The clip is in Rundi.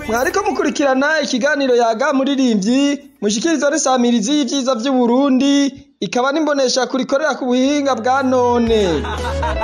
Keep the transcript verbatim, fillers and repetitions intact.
Mwariko mukurikirana ikiganiro Yaga Muririmvyi mushikirizwa n'isamirizi y'ivyiza vy'Uburundi ikaba n'imbonesha kurikorera ku buhinga bwa none.